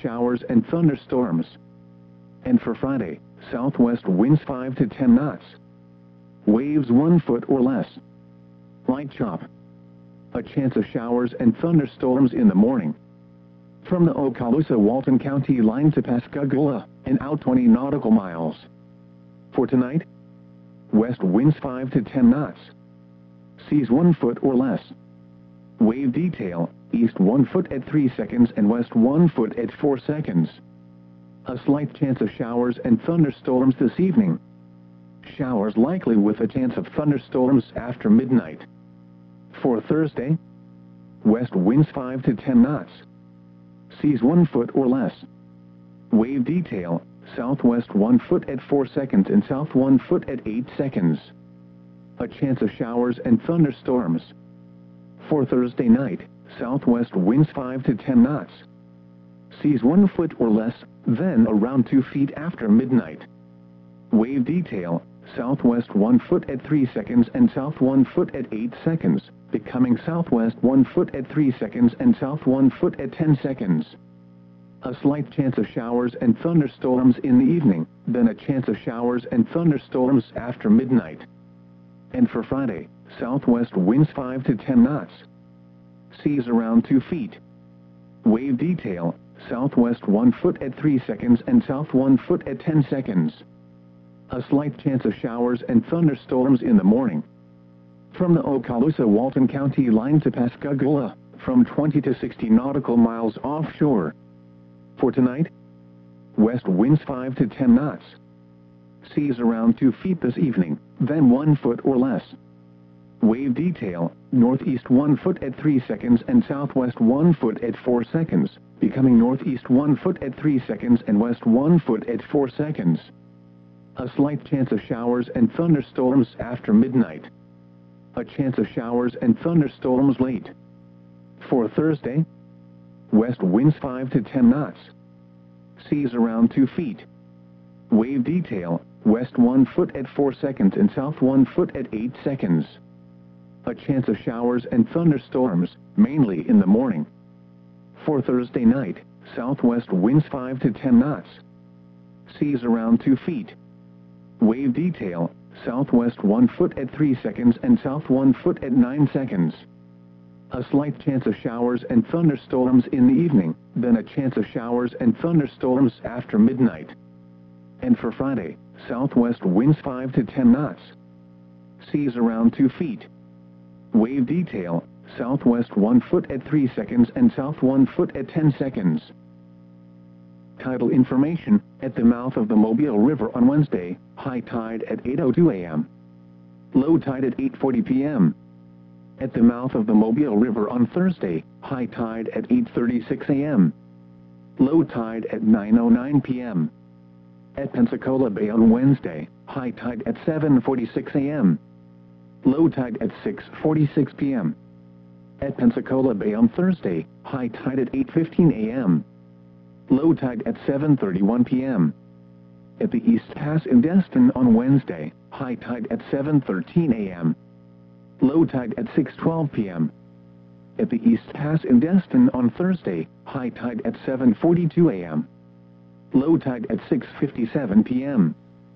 showers and thunderstorms. And for Friday, southwest winds 5 to 10 knots. Waves 1 foot or less. Light chop. A chance of showers and thunderstorms in the morning. From the Okaloosa-Walton County line to Pascagoula, and out 20 nautical miles. For tonight, west winds 5 to 10 knots. Seas 1 foot or less. Wave detail, east 1 foot at 3 seconds and west 1 foot at 4 seconds. A slight chance of showers and thunderstorms this evening. Showers likely with a chance of thunderstorms after midnight. For Thursday, west winds 5 to 10 knots. Seas 1 foot or less. Wave detail, southwest 1 foot at 4 seconds and south 1 foot at 8 seconds. A chance of showers and thunderstorms. For Thursday night, southwest winds 5 to 10 knots. Seas 1 foot or less, then around 2 feet after midnight. Wave detail, southwest 1 foot at 3 seconds and south 1 foot at 8 seconds, becoming southwest 1 foot at 3 seconds and south 1 foot at 10 seconds. A slight chance of showers and thunderstorms in the evening, then a chance of showers and thunderstorms after midnight. And for Friday, southwest winds 5 to 10 knots. Seas around 2 feet. Wave detail, southwest 1 foot at 3 seconds and south 1 foot at 10 seconds. A slight chance of showers and thunderstorms in the morning. From the Okaloosa-Walton County line to Pascagoula, from 20 to 60 nautical miles offshore. For tonight, west winds 5 to 10 knots. Seas around 2 feet this evening, then 1 foot or less. Wave detail, northeast 1 foot at 3 seconds and southwest 1 foot at 4 seconds, becoming northeast 1 foot at 3 seconds and west 1 foot at 4 seconds. A slight chance of showers and thunderstorms after midnight. A chance of showers and thunderstorms late. For Thursday, west winds 5 to 10 knots. Seas around 2 feet. Wave detail, west 1 foot at 4 seconds and south 1 foot at 8 seconds. A chance of showers and thunderstorms, mainly in the morning. For Thursday night, southwest winds 5 to 10 knots. Seas around 2 feet. Wave detail, southwest 1 foot at 3 seconds and south 1 foot at 9 seconds. A slight chance of showers and thunderstorms in the evening, then a chance of showers and thunderstorms after midnight. And for Friday, southwest winds 5 to 10 knots. Seas around 2 feet. Wave detail, southwest 1 foot at 3 seconds and south 1 foot at 10 seconds. Tidal information, at the mouth of the Mobile River on Wednesday, high tide at 8:02 a.m. Low tide at 8:40 p.m. At the mouth of the Mobile River on Thursday, high tide at 8:36 a.m. Low tide at 9:09 p.m. At Pensacola Bay on Wednesday, high tide at 7:46 a.m. Low tide at 6:46 p.m. At Pensacola Bay on Thursday, high tide at 8:15 a.m. Low tide at 7:31 p.m. At the East Pass in Destin on Wednesday, high tide at 7:13 a.m. Low tide at 6:12 p.m. At the East Pass in Destin on Thursday, high tide at 7:42 a.m. Low tide at 6:57 p.m.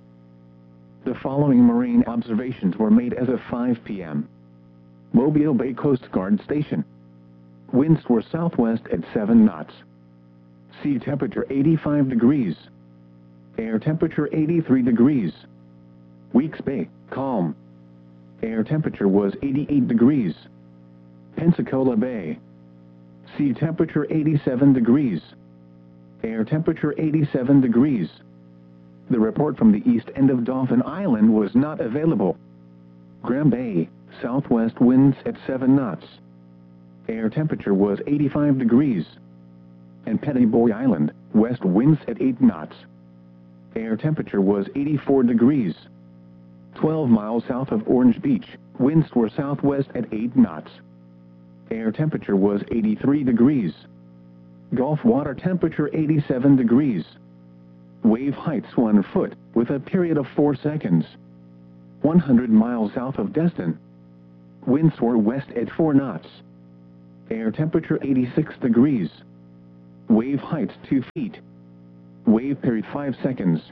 The following marine observations were made as of 5 p.m. Mobile Bay Coast Guard Station. Winds were southwest at 7 knots. Sea temperature 85 degrees. Air temperature 83 degrees. Weeks Bay, calm. Air temperature was 88 degrees. Pensacola Bay. Sea temperature 87 degrees. Air temperature 87 degrees. The report from the east end of Dauphin Island was not available. Graham Bay, southwest winds at 7 knots. Air temperature was 85 degrees. And Petty Boy Island, west winds at 8 knots. Air temperature was 84 degrees. 12 miles south of Orange Beach, winds were southwest at 8 knots. Air temperature was 83 degrees. Gulf water temperature 87 degrees. Wave heights 1 foot, with a period of 4 seconds. 100 miles south of Destin. Winds were west at 4 knots. Air temperature 86 degrees. Wave height 2 feet. Wave period 5 seconds.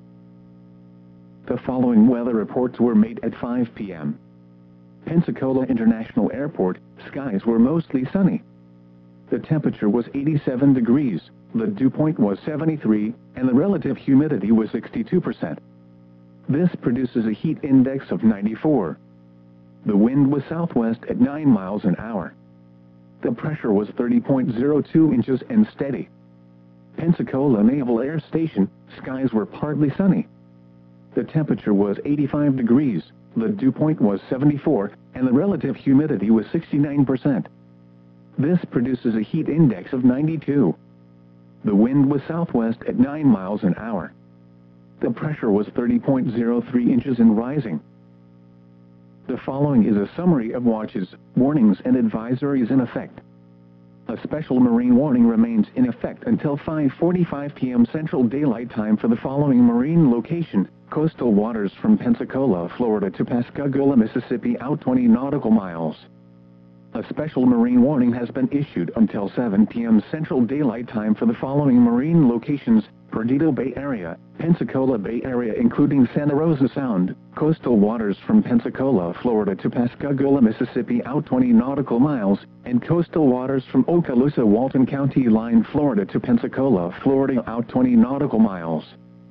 The following weather reports were made at 5 p.m. Pensacola International Airport, skies were mostly sunny. The temperature was 87 degrees, the dew point was 73, and the relative humidity was 62%. This produces a heat index of 94. The wind was southwest at 9 miles an hour. The pressure was 30.02 inches and steady. Pensacola Naval Air Station, skies were partly sunny. The temperature was 85 degrees, the dew point was 74, and the relative humidity was 69%. This produces a heat index of 92. The wind was southwest at 9 miles an hour. The pressure was 30.03 inches and rising. The following is a summary of watches, warnings and advisories in effect. A special marine warning remains in effect until 5:45 p.m. Central Daylight Time for the following marine location: coastal waters from Pensacola, Florida to Pascagoula, Mississippi, out 20 nautical miles. A special marine warning has been issued until 7 p.m. Central Daylight Time for the following marine locations: Perdido Bay Area, Pensacola Bay Area including Santa Rosa Sound, coastal waters from Pensacola, Florida to Pascagoula, Mississippi, out 20 nautical miles, and coastal waters from Okaloosa, Walton County line, Florida to Pensacola, Florida, out 20 nautical miles.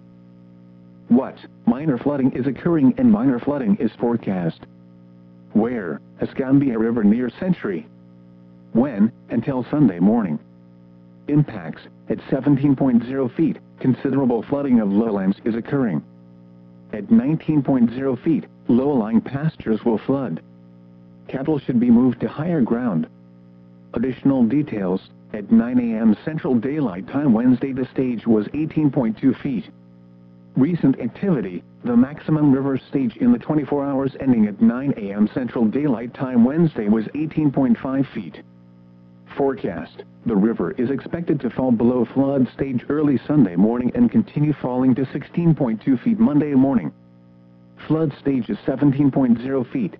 What minor flooding is occurring and minor flooding is forecast? Where? Escambia River near Century. When? Until Sunday morning. Impacts: at 17.0 feet, considerable flooding of lowlands is occurring. At 19.0 feet, low-lying pastures will flood. Cattle should be moved to higher ground. Additional details: at 9 a.m. Central Daylight Time Wednesday, the stage was 18.2 feet. Recent activity: the maximum river stage in the 24 hours ending at 9 a.m. Central Daylight Time Wednesday was 18.5 feet. Forecast: the river is expected to fall below flood stage early Sunday morning and continue falling to 16.2 feet Monday morning. Flood stage is 17.0 feet.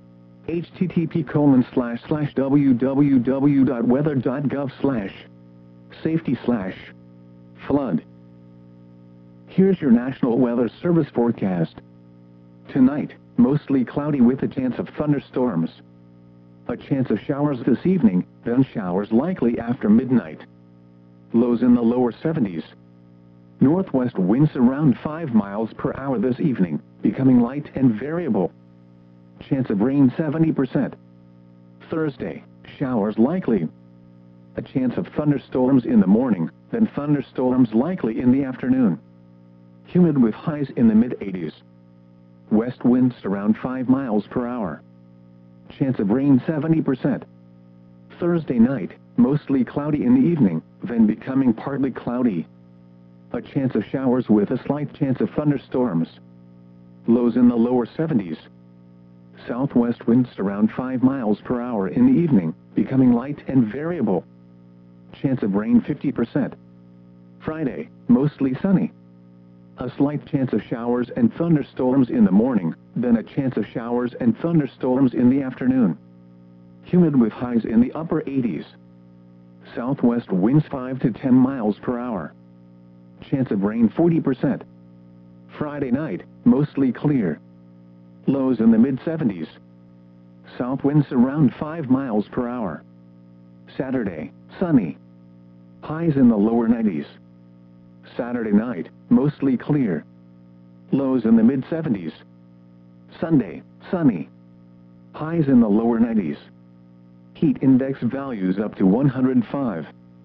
http://www.weather.gov/safety/flood. Here's your National Weather Service forecast. Tonight, mostly cloudy with a chance of thunderstorms. A chance of showers this evening, then showers likely after midnight. Lows in the lower 70s. Northwest winds around 5 miles per hour this evening, becoming light and variable. Chance of rain 70%. Thursday, showers likely. A chance of thunderstorms in the morning, then thunderstorms likely in the afternoon. Humid with highs in the mid-80s. West winds around 5 miles per hour. Chance of rain 70%. Thursday night, mostly cloudy in the evening, then becoming partly cloudy. A chance of showers with a slight chance of thunderstorms. Lows in the lower 70s. Southwest winds around 5 miles per hour in the evening, becoming light and variable. Chance of rain 50%. Friday, mostly sunny. A slight chance of showers and thunderstorms in the morning, then a chance of showers and thunderstorms in the afternoon. Humid with highs in the upper 80s. Southwest winds 5 to 10 miles per hour. Chance of rain 40%. Friday night, mostly clear. Lows in the mid-70s. South winds around 5 miles per hour. Saturday, sunny. Highs in the lower 90s. Saturday night, mostly clear. Lows in the mid-70s. Sunday, sunny. Highs in the lower 90s. Heat index values up to 105.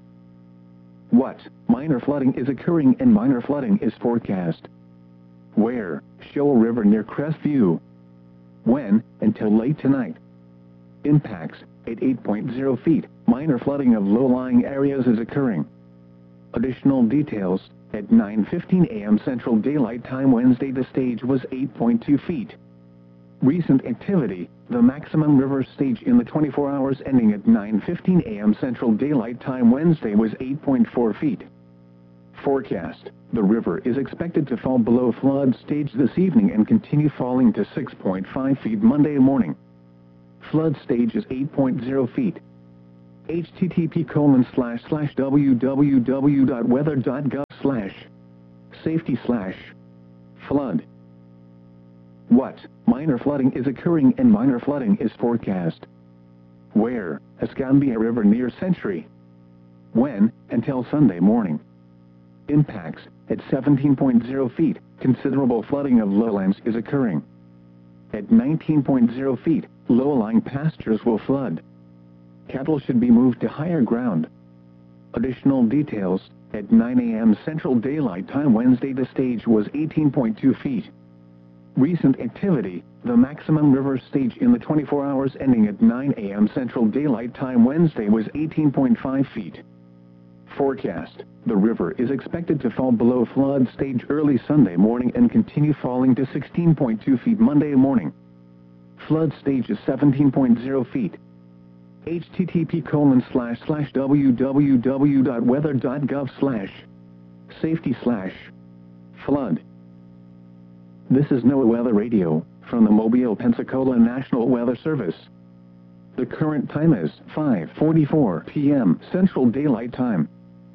What minor flooding is occurring and minor flooding is forecast? Where? Shoal River near Crestview. When? Until late tonight. Impacts: at 8.0 feet, minor flooding of low-lying areas is occurring. Additional details: at 9:15 a.m. Central Daylight Time Wednesday, the stage was 8.2 feet. Recent activity: the maximum river stage in the 24 hours ending at 9:15 a.m. Central Daylight Time Wednesday was 8.4 feet. Forecast: the river is expected to fall below flood stage this evening and continue falling to 6.5 feet Monday morning. Flood stage is 8.0 feet. http://www.weather.gov/safety/flood. What minor flooding is occurring and minor flooding is forecast? Where? Escambia River near Century. When? Until Sunday morning. Impacts: at 17.0 feet, considerable flooding of lowlands is occurring. At 19.0 feet, low-lying pastures will flood. Cattle should be moved to higher ground. Additional details: at 9 a.m. Central Daylight Time Wednesday the stage was 18.2 feet. Recent activity: the maximum river stage in the 24 hours ending at 9 a.m. Central Daylight Time Wednesday was 18.5 feet. Forecast: the river is expected to fall below flood stage early Sunday morning and continue falling to 16.2 feet Monday morning. Flood stage is 17.0 feet. http://www.weather.gov/safety/flood. This is NOAA Weather Radio, from the Mobile, Pensacola National Weather Service. The current time is 5:44 p.m. Central Daylight Time.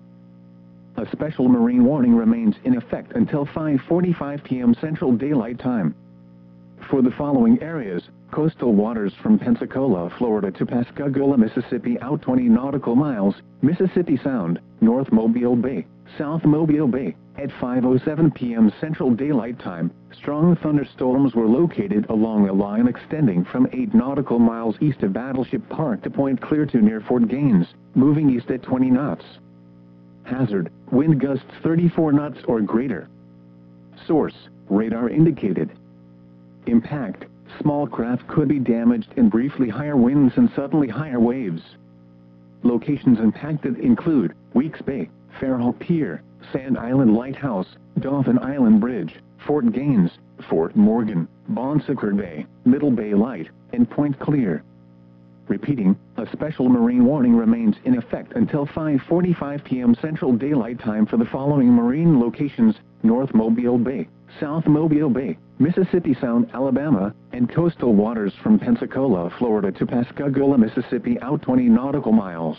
A special marine warning remains in effect until 5:45 p.m. Central Daylight Time. For the following areas: coastal waters from Pensacola, Florida to Pascagoula, Mississippi out 20 nautical miles, Mississippi Sound, North Mobile Bay, South Mobile Bay. At 5:07 p.m. Central Daylight Time, strong thunderstorms were located along a line extending from 8 nautical miles east of Battleship Park to Point Clear to near Fort Gaines, moving east at 20 knots. Hazard: wind gusts 34 knots or greater. Source: radar indicated. Impact: small craft could be damaged in briefly higher winds and suddenly higher waves. Locations impacted include Weeks Bay, Fairhope Pier, Sand Island Lighthouse, Dauphin Island Bridge, Fort Gaines, Fort Morgan, Bon Secours Bay, Middle Bay Light, and Point Clear. Repeating, a special marine warning remains in effect until 5:45 p.m. Central Daylight Time for the following marine locations: North Mobile Bay, South Mobile Bay, Mississippi Sound, Alabama, and coastal waters from Pensacola, Florida to Pascagoula, Mississippi out 20 nautical miles.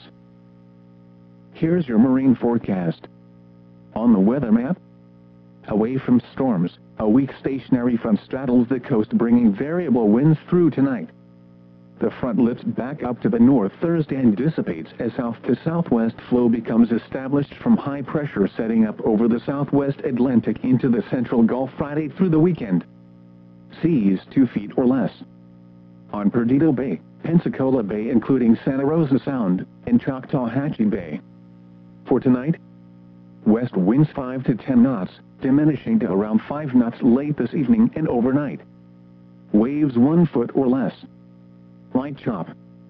Here's your marine forecast. On the weather map: away from storms, a weak stationary front straddles the coast, bringing variable winds through tonight. The front lifts back up to the north Thursday and dissipates as south to southwest flow becomes established from high pressure setting up over the southwest Atlantic into the central Gulf Friday through the weekend. Seas 2 feet or less. On Perdido Bay, Pensacola Bay including Santa Rosa Sound, and Choctawhatchee Bay. For tonight: west winds 5 to 10 knots, diminishing to around 5 knots late this evening and overnight. Waves 1 foot or less. Light chop.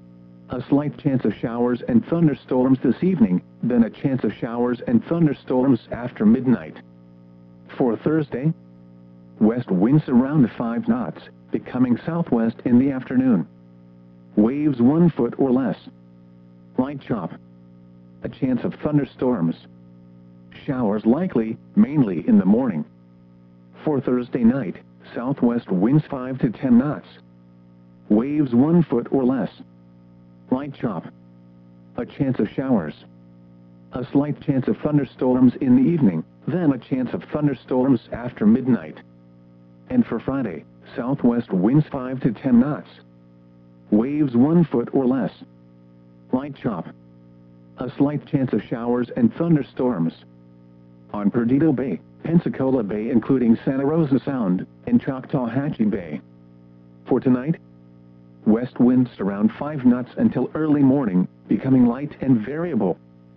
A slight chance of showers and thunderstorms this evening, then a chance of showers and thunderstorms after midnight. For Thursday: west winds around 5 knots, becoming southwest in the afternoon. Waves 1 foot or less. Light chop. A chance of thunderstorms. Showers likely, mainly in the morning. For Thursday night: southwest winds 5 to 10 knots. Waves 1 foot or less. Light chop. A chance of showers. A slight chance of thunderstorms in the evening, then a chance of thunderstorms after midnight. And for Friday: southwest winds 5 to 10 knots. Waves 1 foot or less. Light chop. A slight chance of showers and thunderstorms. On Perdido Bay, Pensacola Bay including Santa Rosa Sound, and Choctawhatchee Bay. For tonight: west winds around 5 knots until early morning, becoming light and variable.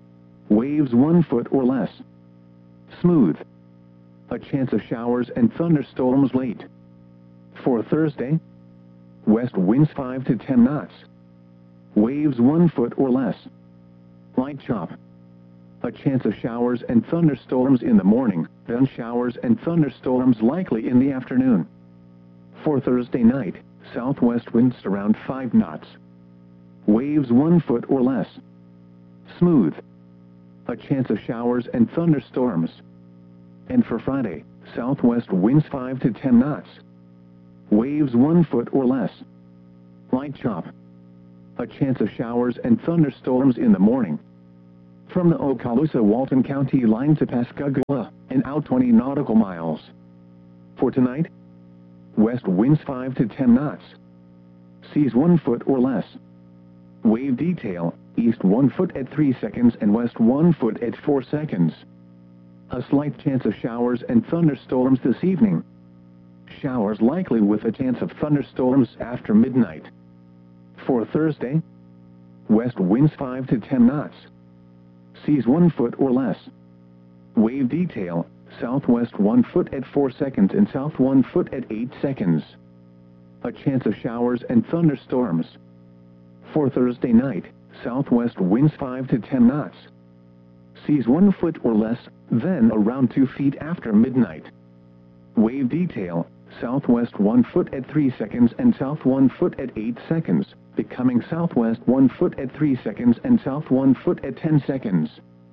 Waves 1 foot or less. Smooth. A chance of showers and thunderstorms late. For Thursday: west winds 5 to 10 knots. Waves 1 foot or less. Light chop. A chance of showers and thunderstorms in the morning, then showers and thunderstorms likely in the afternoon. For Thursday night: southwest winds around 5 knots. Waves 1 foot or less. Smooth. A chance of showers and thunderstorms. And for Friday: southwest winds 5 to 10 knots. Waves 1 foot or less. Light chop. A chance of showers and thunderstorms in the morning. From the Okaloosa-Walton County line to Pascagoula, and out 20 nautical miles. For tonight, west winds 5 to 10 knots. Seas 1 foot or less. Wave detail, east 1 foot at 3 seconds and west 1 foot at 4 seconds. A slight chance of showers and thunderstorms this evening. Showers likely with a chance of thunderstorms after midnight. For Thursday, west winds 5 to 10 knots. Seas 1 foot or less. Wave detail, southwest 1 foot at 4 seconds and south 1 foot at 8 seconds. A chance of showers and thunderstorms. For Thursday night, southwest winds 5 to 10 knots. Seas 1 foot or less, then around 2 feet after midnight. Wave detail, southwest 1 foot at 3 seconds and south 1 foot at 8 seconds, becoming southwest 1 foot at 3 seconds and south 1 foot at 10 seconds.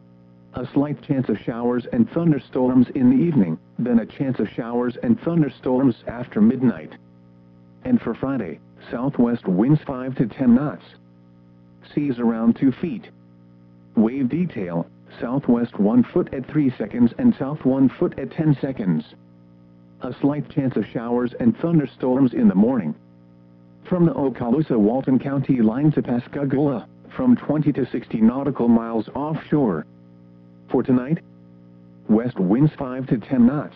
A slight chance of showers and thunderstorms in the evening, then a chance of showers and thunderstorms after midnight. And for Friday, southwest winds 5 to 10 knots. Seas around 2 feet. Wave detail, southwest 1 foot at 3 seconds and south 1 foot at 10 seconds. A slight chance of showers and thunderstorms in the morning. From the Okaloosa-Walton County line to Pascagoula, from 20 to 60 nautical miles offshore. For tonight, west winds 5 to 10 knots.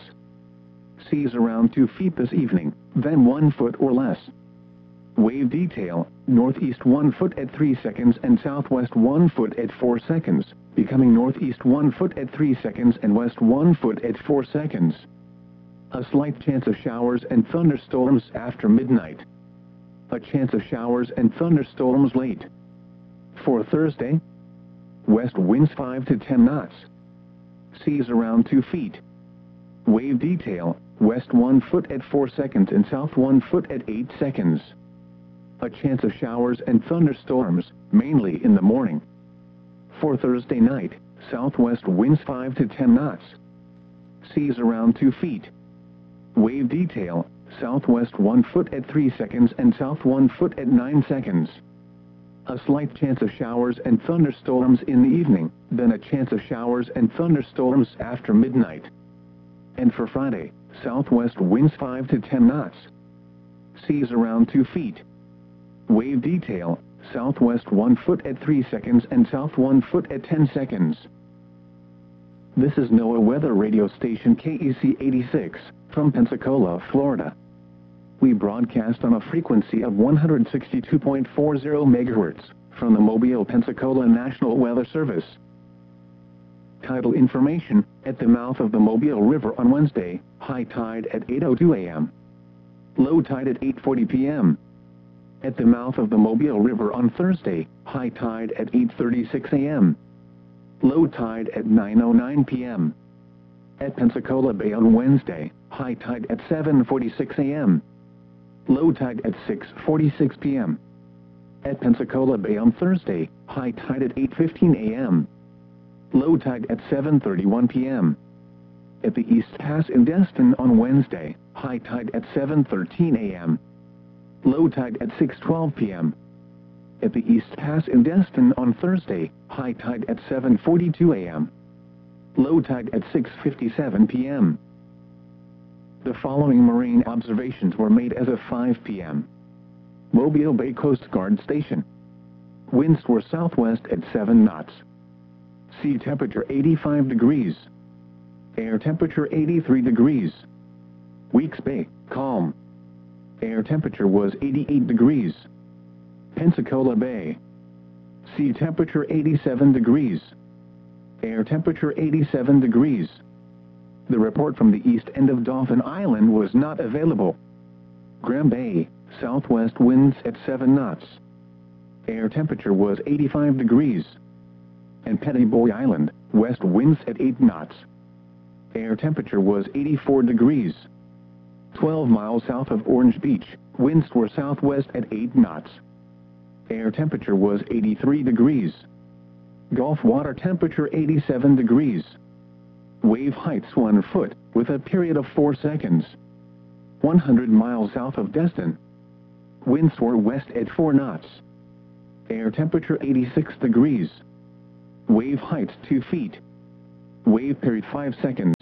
Seas around 2 feet this evening, then 1 foot or less. Wave detail, northeast 1 foot at 3 seconds and southwest 1 foot at 4 seconds, becoming northeast 1 foot at 3 seconds and west 1 foot at 4 seconds. A slight chance of showers and thunderstorms after midnight. A chance of showers and thunderstorms late. For Thursday, west winds 5 to 10 knots. Seas around 2 feet. Wave detail, west 1 foot at 4 seconds and south 1 foot at 8 seconds. A chance of showers and thunderstorms, mainly in the morning. For Thursday night, southwest winds 5 to 10 knots. Seas around 2 feet. Wave detail, southwest 1 foot at 3 seconds and south 1 foot at 9 seconds. A slight chance of showers and thunderstorms in the evening, then a chance of showers and thunderstorms after midnight. And for Friday, southwest winds 5 to 10 knots. Seas around 2 feet. Wave detail, southwest 1 foot at 3 seconds and south 1 foot at 10 seconds. This is NOAA Weather Radio Station KEC 86, from Pensacola, Florida. We broadcast on a frequency of 162.40 MHz, from the Mobile, Pensacola National Weather Service. Tidal information, at the mouth of the Mobile River on Wednesday, high tide at 8:02 a.m. Low tide at 8:40 p.m. At the mouth of the Mobile River on Thursday, high tide at 8:36 a.m. Low tide at 9:09 p.m. At Pensacola Bay on Wednesday, high tide at 7:46 a.m. Low tide at 6:46 p.m. At Pensacola Bay on Thursday, high tide at 8:15 a.m. Low tide at 7:31 p.m. At the East Pass in Destin on Wednesday, high tide at 7:13 a.m. Low tide at 6:12 p.m. At the East Pass in Destin on Thursday, high tide at 7:42 a.m. Low tide at 6:57 p.m. The following marine observations were made as of 5 p.m. Mobile Bay Coast Guard Station. Winds were southwest at 7 knots. Sea temperature 85 degrees. Air temperature 83 degrees. Weeks Bay, calm. Air temperature was 88 degrees. Pensacola Bay. Sea temperature 87 degrees. Air temperature 87 degrees. The report from the east end of Dauphin Island was not available. Graham Bay, southwest winds at 7 knots. Air temperature was 85 degrees. And Petty Boy Island, west winds at 8 knots. Air temperature was 84 degrees. 12 miles south of Orange Beach, winds were southwest at 8 knots. Air temperature was 83 degrees. Gulf water temperature 87 degrees. Wave heights 1 foot, with a period of 4 seconds. 100 miles south of Destin. Winds were west at 4 knots. Air temperature 86 degrees. Wave height 2 feet. Wave period 5 seconds.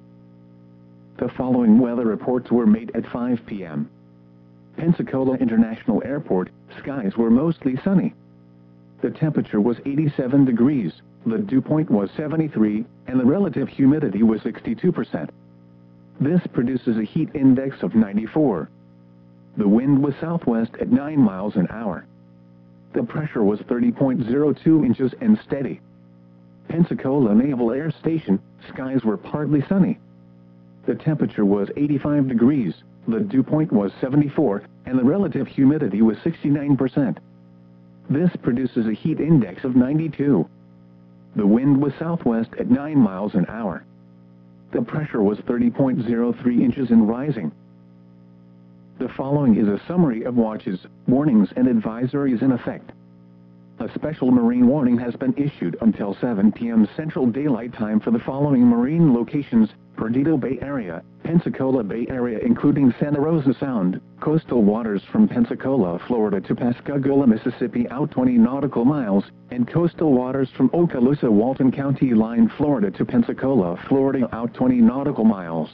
The following weather reports were made at 5 p.m. Pensacola International Airport, skies were mostly sunny. The temperature was 87 degrees, the dew point was 73, and the relative humidity was 62%. This produces a heat index of 94. The wind was southwest at 9 miles an hour. The pressure was 30.02 inches and steady. Pensacola Naval Air Station, skies were partly sunny. The temperature was 85 degrees, the dew point was 74, and the relative humidity was 69%. This produces a heat index of 92. The wind was southwest at 9 miles an hour. The pressure was 30.03 inches and rising. The following is a summary of watches, warnings and advisories in effect. A special marine warning has been issued until 7 p.m. Central Daylight Time for the following marine locations: Perdido Bay Area, Pensacola Bay Area including Santa Rosa Sound, coastal waters from Pensacola, Florida to Pascagoula, Mississippi out 20 nautical miles, and coastal waters from Okaloosa, Walton County line, Florida to Pensacola, Florida out 20 nautical miles.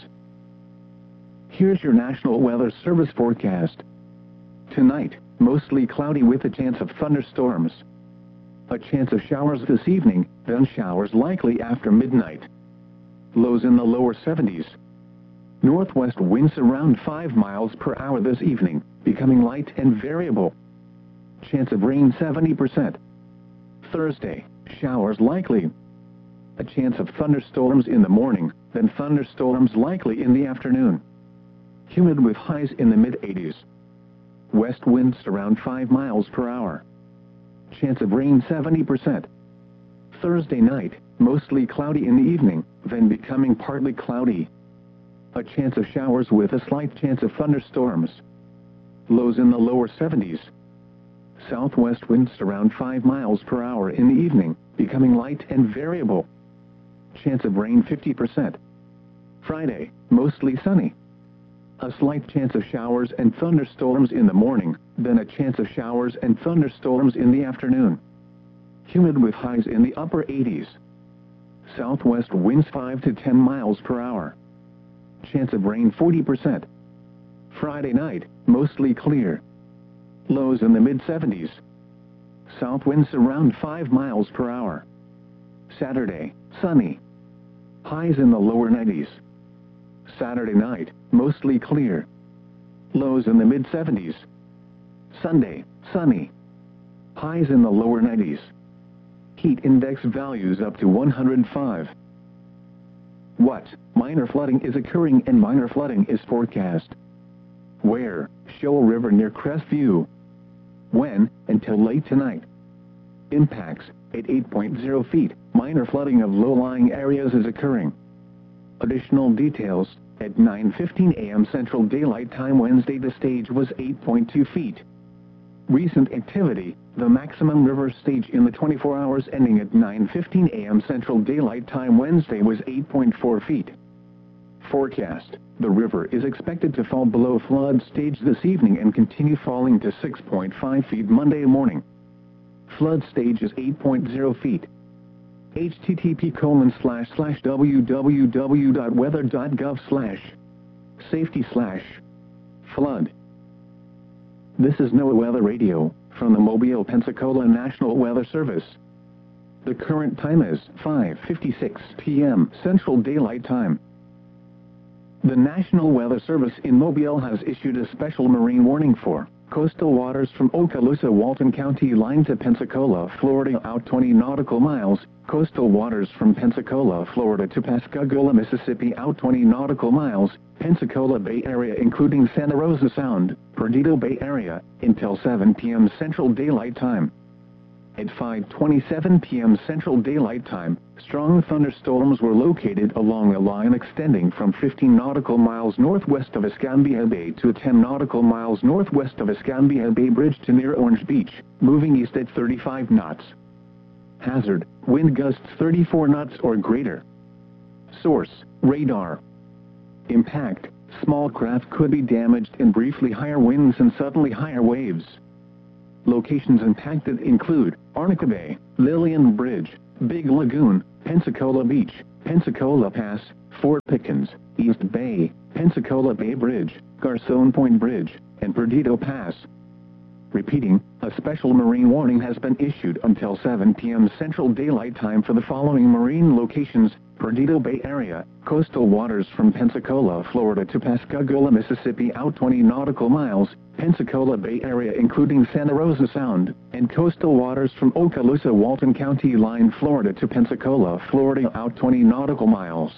Here's your National Weather Service forecast. Tonight, mostly cloudy with a chance of thunderstorms. A chance of showers this evening, then showers likely after midnight. Lows in the lower 70s. Northwest winds around 5 miles per hour this evening, becoming light and variable. Chance of rain 70%. Thursday, showers likely. A chance of thunderstorms in the morning, then thunderstorms likely in the afternoon. Humid with highs in the mid-80s. West winds around 5 miles per hour. Chance of rain 70%. Thursday night, mostly cloudy in the evening, then becoming partly cloudy. A chance of showers with a slight chance of thunderstorms. Lows in the lower 70s. Southwest winds around 5 miles per hour in the evening, becoming light and variable. Chance of rain 50%. Friday, mostly sunny. A slight chance of showers and thunderstorms in the morning, then a chance of showers and thunderstorms in the afternoon. Humid with highs in the upper 80s. Southwest winds 5 to 10 miles per hour. Chance of rain 40%. Friday night, mostly clear. Lows in the mid-70s. South winds around 5 miles per hour. Saturday, sunny. Highs in the lower 90s. Saturday night, mostly clear. Lows in the mid-70s. Sunday, sunny. Highs in the lower 90s. Heat index values up to 105. What? Minor flooding is occurring and minor flooding is forecast. Where? Shoal River near Crestview. When? Until late tonight. Impacts, at 8.0 feet, minor flooding of low-lying areas is occurring. Additional details, at 9:15 a.m. Central Daylight Time Wednesday the stage was 8.2 feet. Recent activity, the maximum river stage in the 24 hours ending at 9:15 a.m. Central Daylight Time Wednesday was 8.4 feet. Forecast, the river is expected to fall below flood stage this evening and continue falling to 6.5 feet Monday morning. Flood stage is 8.0 feet. http://wweather.gov/safety/flood. This is NOAA Weather Radio, from the Mobile, Pensacola National Weather Service. The current time is 5:56 p.m. Central Daylight Time. The National Weather Service in Mobile has issued a special marine warning for coastal waters from Okaloosa, Walton County line to Pensacola, Florida out 20 nautical miles, coastal waters from Pensacola, Florida to Pascagoula, Mississippi out 20 nautical miles, Pensacola Bay Area including Santa Rosa Sound, Perdido Bay Area, until 7 p.m. Central Daylight Time. At 5:27 p.m. Central Daylight Time, strong thunderstorms were located along a line extending from 15 nautical miles northwest of Escambia Bay to 10 nautical miles northwest of Escambia Bay Bridge to near Orange Beach, moving east at 35 knots. Hazard, wind gusts 34 knots or greater. Source, radar. Impact, small craft could be damaged in briefly higher winds and suddenly higher waves. Locations impacted include Arnica Bay, Lillian Bridge, Big Lagoon, Pensacola Beach, Pensacola Pass, Fort Pickens, East Bay, Pensacola Bay Bridge, Garcon Point Bridge, and Perdido Pass. Repeating, a special marine warning has been issued until 7 p.m. Central Daylight Time for the following marine locations: Perdido Bay Area, coastal waters from Pensacola, Florida to Pascagoula, Mississippi out 20 nautical miles, Pensacola Bay Area including Santa Rosa Sound, and coastal waters from Okaloosa, Walton County line, Florida to Pensacola, Florida out 20 nautical miles.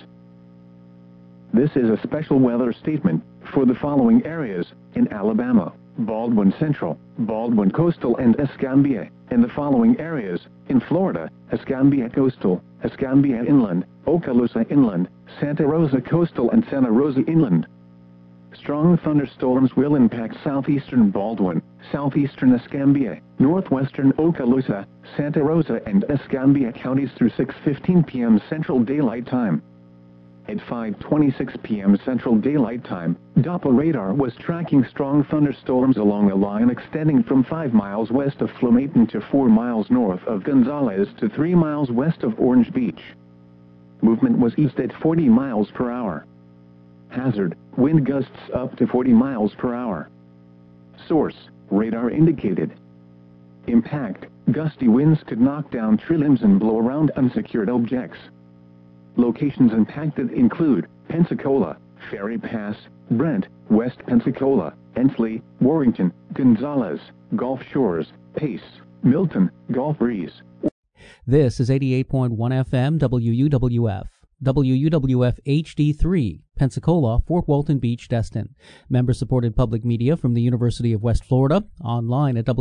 This is a special weather statement for the following areas: in Alabama, Baldwin Central, Baldwin Coastal and Escambia, and the following areas: in Florida, Escambia Coastal, Escambia Inland, Okaloosa Inland, Santa Rosa Coastal and Santa Rosa Inland. Strong thunderstorms will impact southeastern Baldwin, southeastern Escambia, northwestern Okaloosa, Santa Rosa and Escambia counties through 6:15 p.m. Central Daylight Time. At 5:26 p.m. Central Daylight Time, Doppler radar was tracking strong thunderstorms along a line extending from 5 miles west of Flomaton to 4 miles north of Gonzales to 3 miles west of Orange Beach. Movement was east at 40 miles per hour. Hazard, wind gusts up to 40 miles per hour. Source, radar indicated. Impact, gusty winds could knock down tree limbs and blow around unsecured objects. Locations impacted include Pensacola, Ferry Pass, Brent, West Pensacola, Ensley, Warrington, Gonzales, Gulf Shores, Pace, Milton, Gulf Breeze. This is 88.1 FM WUWF. WUWF HD3, Pensacola, Fort Walton Beach, Destin. Member-supported public media from the University of West Florida, online at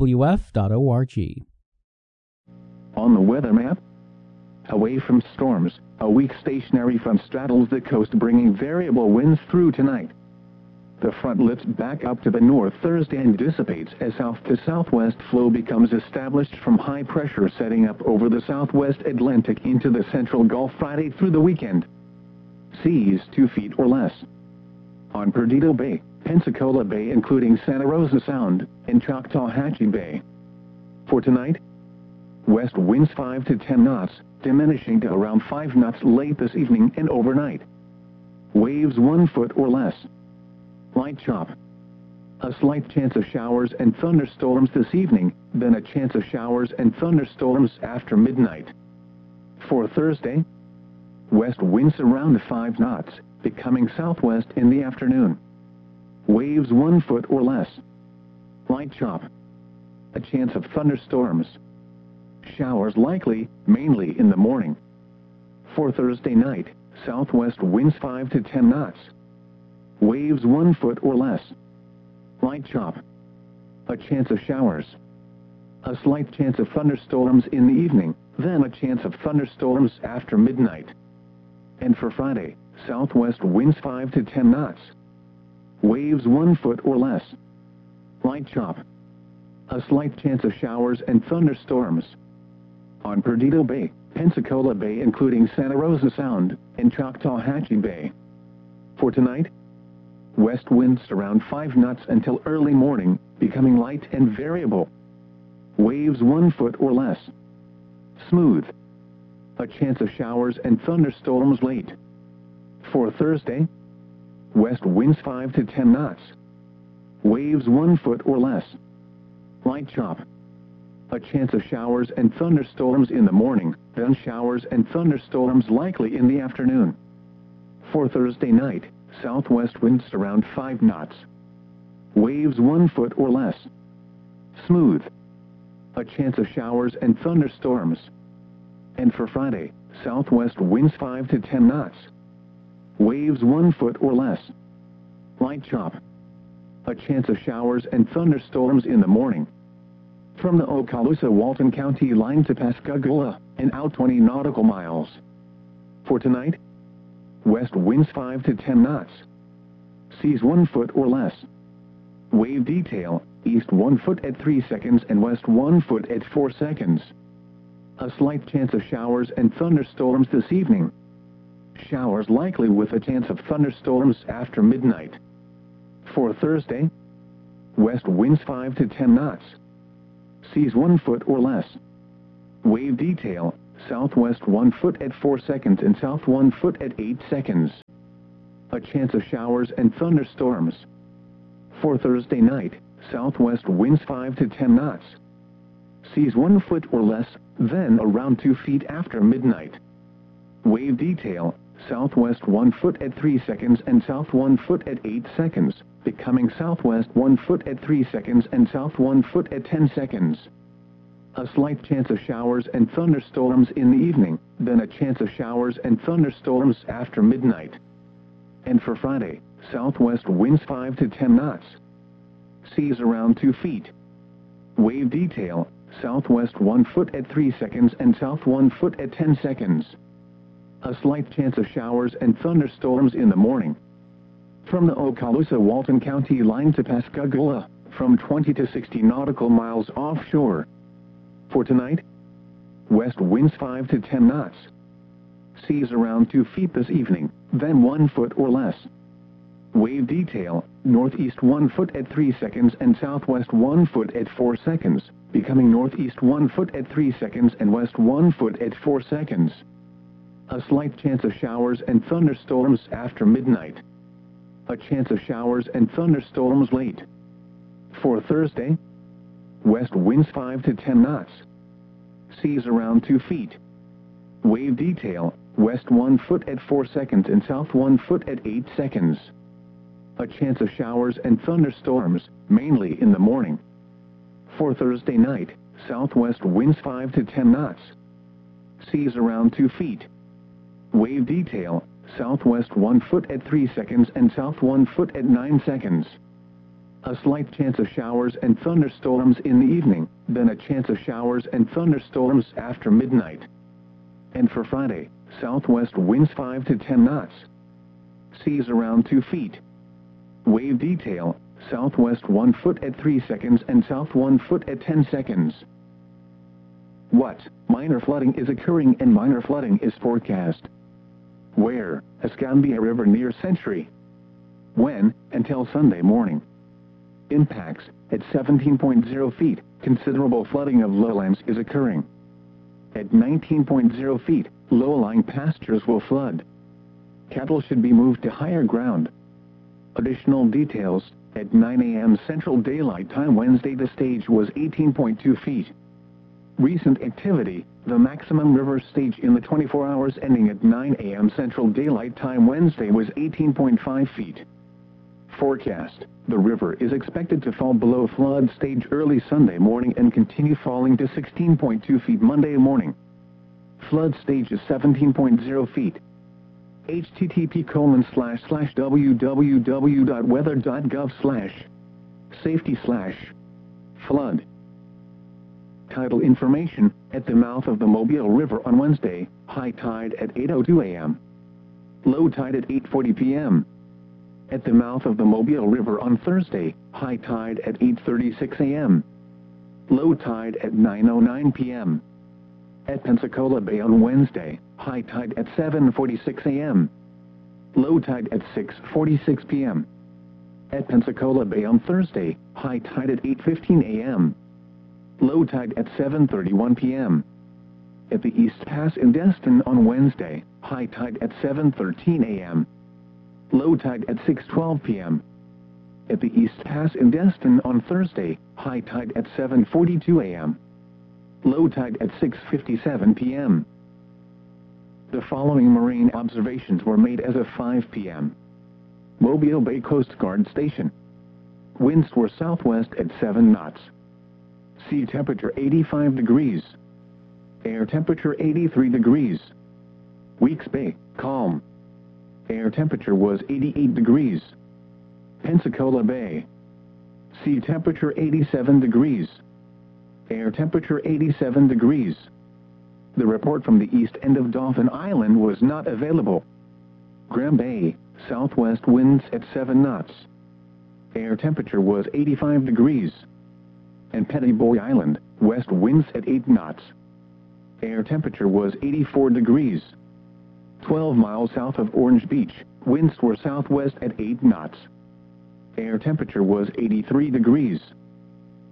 wuwf.org. On the weather map, away from storms, a weak stationary front straddles the coast, bringing variable winds through tonight. The front lifts back up to the north Thursday and dissipates as south to southwest flow becomes established from high pressure setting up over the southwest Atlantic into the central Gulf Friday through the weekend. Seas 2 feet or less. On Perdido Bay, Pensacola Bay including Santa Rosa Sound, and Choctawhatchee Bay. For tonight, west winds 5 to 10 knots, diminishing to around 5 knots late this evening and overnight. Waves 1 foot or less. Light chop. A slight chance of showers and thunderstorms this evening, then a chance of showers and thunderstorms after midnight. For Thursday, west winds around 5 knots, becoming southwest in the afternoon. Waves 1 foot or less. Light chop. A chance of thunderstorms. Showers likely, mainly in the morning. For Thursday night, southwest winds 5 to 10 knots. Waves 1 foot or less. Light chop. A chance of showers. A slight chance of thunderstorms in the evening, then a chance of thunderstorms after midnight. And for Friday, southwest winds 5 to 10 knots. Waves 1 foot or less. Light chop. A slight chance of showers and thunderstorms. On Perdido Bay, Pensacola Bay including Santa Rosa Sound, and Choctawhatchee Bay. For tonight, west winds around 5 knots until early morning, becoming light and variable. Waves 1 foot or less. Smooth. A chance of showers and thunderstorms late. For Thursday, west winds 5 to 10 knots. Waves 1 foot or less. Light chop. A chance of showers and thunderstorms in the morning, then showers and thunderstorms likely in the afternoon. For Thursday night, southwest winds around 5 knots. Waves 1 foot or less. Smooth. A chance of showers and thunderstorms. And for Friday, southwest winds 5 to 10 knots. Waves 1 foot or less. Light chop. A chance of showers and thunderstorms in the morning. From the Okaloosa-Walton County line to Pascagoula, and out 20 nautical miles. For tonight, west winds 5 to 10 knots. Seas 1 foot or less. Wave detail, east 1 foot at 3 seconds and west 1 foot at 4 seconds. A slight chance of showers and thunderstorms this evening. Showers likely with a chance of thunderstorms after midnight. For Thursday, west winds 5 to 10 knots. seas 1 foot or less. Wave detail, southwest 1 foot at 4 seconds and south 1 foot at 8 seconds. A chance of showers and thunderstorms. For Thursday night, southwest winds 5 to 10 knots. Seas 1 foot or less, then around 2 feet after midnight. Wave detail, southwest 1 foot at 3 seconds and south 1 foot at 8 seconds, becoming southwest 1 foot at 3 seconds and south 1 foot at 10 seconds. A slight chance of showers and thunderstorms in the evening, then a chance of showers and thunderstorms after midnight. And for Friday, southwest winds 5 to 10 knots. Seas around 2 feet. Wave detail, southwest 1 foot at 3 seconds and south 1 foot at 10 seconds. A slight chance of showers and thunderstorms in the morning. From the Okaloosa-Walton County line to Pascagoula, from 20 to 60 nautical miles offshore. For tonight, west winds 5 to 10 knots. Seas around 2 feet this evening, then 1 foot or less. Wave detail, northeast 1 foot at 3 seconds and southwest 1 foot at 4 seconds, becoming northeast 1 foot at 3 seconds and west 1 foot at 4 seconds. A slight chance of showers and thunderstorms after midnight. A chance of showers and thunderstorms late. For Thursday, west winds 5 to 10 knots. Seas around 2 feet. Wave detail, west 1 foot at 4 seconds and south 1 foot at 8 seconds. A chance of showers and thunderstorms, mainly in the morning. For Thursday night, southwest winds 5 to 10 knots. Seas around 2 feet. Wave detail, southwest 1 foot at 3 seconds and south 1 foot at 9 seconds. A slight chance of showers and thunderstorms in the evening, then a chance of showers and thunderstorms after midnight. And for Friday, southwest winds 5 to 10 knots. Seas around 2 feet. Wave detail, southwest 1 foot at 3 seconds and south 1 foot at 10 seconds. What? Minor flooding is occurring and minor flooding is forecast. Where? Escambia River near Century. When? Until Sunday morning. Impacts, at 17.0 feet, considerable flooding of lowlands is occurring. At 19.0 feet, low-lying pastures will flood. Cattle should be moved to higher ground. Additional details, at 9 a.m. Central Daylight Time Wednesday the stage was 18.2 feet. Recent activity, the maximum river stage in the 24 hours ending at 9 a.m. Central Daylight Time Wednesday was 18.5 feet. Forecast, the river is expected to fall below flood stage early Sunday morning and continue falling to 16.2 feet Monday morning. Flood stage is 17.0 feet. http://www.weather.gov/safety/flood. Tidal information, at the mouth of the Mobile River on Wednesday, high tide at 8:02 a.m. Low tide at 8:40 p.m. At the mouth of the Mobile River on Thursday, high tide at 8:36 a.m. Low tide at 9:09 p.m. At Pensacola Bay on Wednesday, high tide at 7:46 a.m. Low tide at 6:46 p.m. At Pensacola Bay on Thursday, high tide at 8:15 a.m. Low tide at 7:31 p.m. At the East Pass in Destin on Wednesday, high tide at 7:13 a.m. Low tide at 6:12 p.m. At the East Pass in Destin on Thursday, high tide at 7:42 a.m. Low tide at 6:57 p.m. The following marine observations were made as of 5 p.m. Mobile Bay Coast Guard Station. Winds were southwest at 7 knots. Sea temperature 85 degrees. Air temperature 83 degrees. Weeks Bay, calm. Air temperature was 88 degrees. Pensacola Bay. Sea temperature 87 degrees. Air temperature 87 degrees. The report from the east end of Dauphin Island was not available. Graham Bay, southwest winds at 7 knots. Air temperature was 85 degrees. And Petty Boy Island, west winds at 8 knots. Air temperature was 84 degrees. 12 miles south of Orange Beach, winds were southwest at 8 knots. Air temperature was 83 degrees.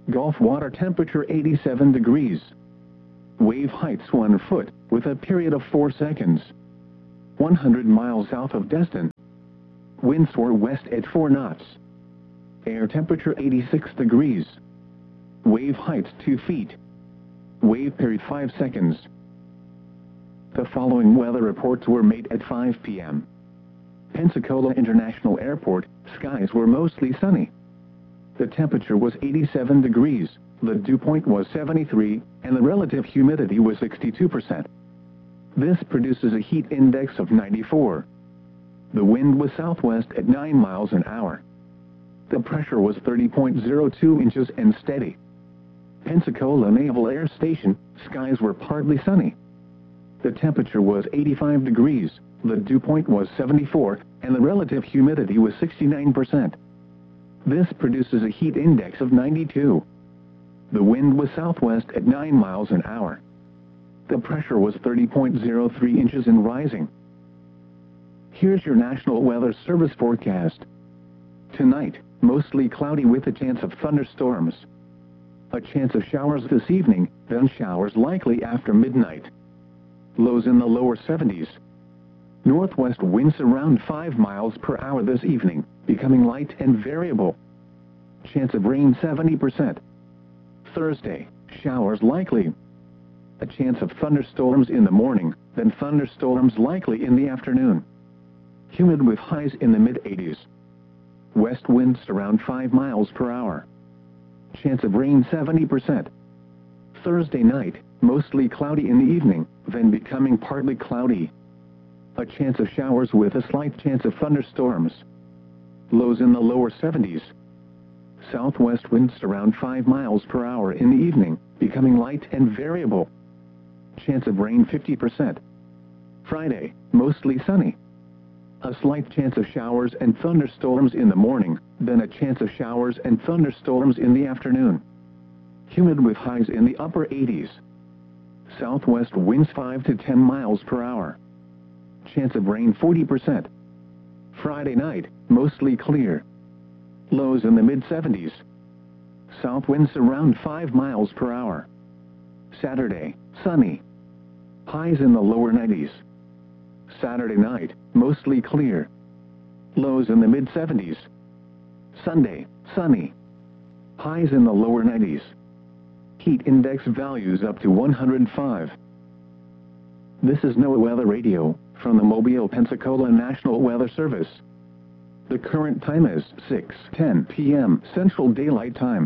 Gulf water temperature 87 degrees. Wave heights 1 foot, with a period of 4 seconds. 100 miles south of Destin. Winds were west at 4 knots. Air temperature 86 degrees. Wave heights 2 feet. Wave period 5 seconds. The following weather reports were made at 5 p.m. Pensacola International Airport, skies were mostly sunny. The temperature was 87 degrees, the dew point was 73, and the relative humidity was 62%. This produces a heat index of 94. The wind was southwest at 9 miles an hour. The pressure was 30.02 inches and steady. Pensacola Naval Air Station, skies were partly sunny. The temperature was 85 degrees, the dew point was 74, and the relative humidity was 69%. This produces a heat index of 92. The wind was southwest at 9 miles an hour. The pressure was 30.03 inches and rising. Here's your National Weather Service forecast. Tonight, mostly cloudy with a chance of thunderstorms. A chance of showers this evening, then showers likely after midnight. Lows in the lower 70s. Northwest winds around 5 miles per hour this evening, becoming light and variable. Chance of rain 70%. Thursday, showers likely. A chance of thunderstorms in the morning, then thunderstorms likely in the afternoon. Humid with highs in the mid-80s. West winds around 5 miles per hour. Chance of rain 70%. Thursday night, mostly cloudy in the evening, then becoming partly cloudy. A chance of showers with a slight chance of thunderstorms. Lows in the lower 70s. Southwest winds around 5 miles per hour in the evening, becoming light and variable. Chance of rain 50%. Friday, mostly sunny. A slight chance of showers and thunderstorms in the morning, then a chance of showers and thunderstorms in the afternoon. Humid with highs in the upper 80s. Southwest winds 5 to 10 miles per hour. Chance of rain 40%. Friday night, mostly clear. Lows in the mid-70s. South winds around 5 miles per hour. Saturday, sunny. Highs in the lower 90s. Saturday night, mostly clear. Lows in the mid-70s. Sunday, sunny. Highs in the lower 90s. Heat index values up to 105. This is NOAA Weather Radio, from the Mobile, Pensacola National Weather Service. The current time is 6:10 p.m. Central Daylight Time.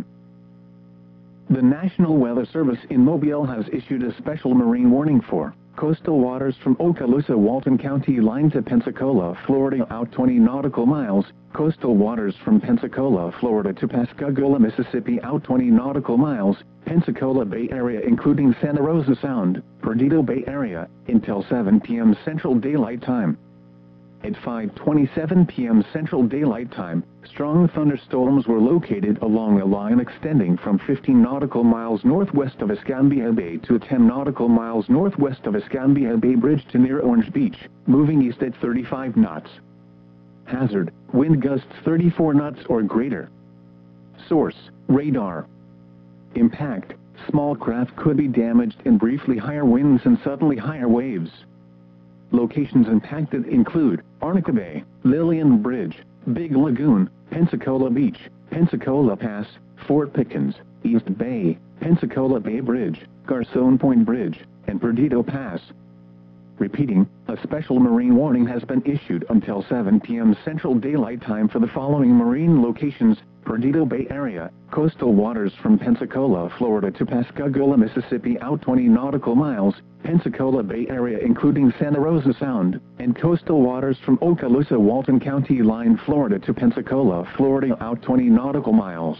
The National Weather Service in Mobile has issued a special marine warning for coastal waters from Okaloosa-Walton County line to Pensacola, Florida out 20 nautical miles, coastal waters from Pensacola, Florida to Pascagoula, Mississippi out 20 nautical miles, Pensacola Bay Area including Santa Rosa Sound, Perdido Bay Area, until 7 p.m. Central Daylight Time. At 5:27 p.m. Central Daylight Time, strong thunderstorms were located along a line extending from 15 nautical miles northwest of Escambia Bay to 10 nautical miles northwest of Escambia Bay Bridge to near Orange Beach, moving east at 35 knots. Hazard, wind gusts 34 knots or greater. Source, radar. Impact, small craft could be damaged in briefly higher winds and suddenly higher waves. Locations impacted include Arnica Bay, Lillian Bridge, Big Lagoon, Pensacola Beach, Pensacola Pass, Fort Pickens, East Bay, Pensacola Bay Bridge, Garcon Point Bridge, and Perdido Pass. Repeating, a special marine warning has been issued until 7 p.m. Central Daylight Time for the following marine locations: Perdido Bay Area, coastal waters from Pensacola, Florida to Pascagoula, Mississippi out 20 nautical miles, Pensacola Bay Area including Santa Rosa Sound, and coastal waters from Okaloosa-Walton County line, Florida to Pensacola, Florida out 20 nautical miles.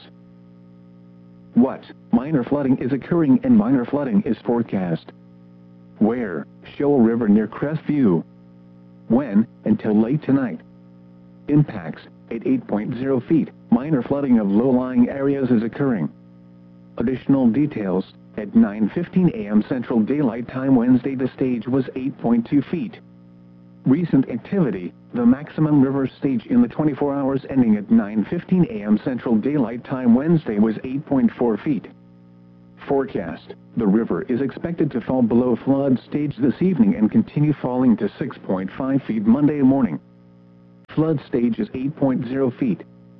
What? Minor flooding is occurring and minor flooding is forecast. Where? Shoal River near Crestview. When? Until late tonight. Impacts: at 8.0 feet, minor flooding of low-lying areas is occurring. Additional details: at 9:15 a.m. Central Daylight Time Wednesday the stage was 8.2 feet. Recent activity: The maximum river stage in the 24 hours ending at 9:15 a.m. Central Daylight Time Wednesday was 8.4 feet. Forecast: the river is expected to fall below flood stage this evening and continue falling to 6.5 feet Monday morning. Flood stage is 8.0 feet.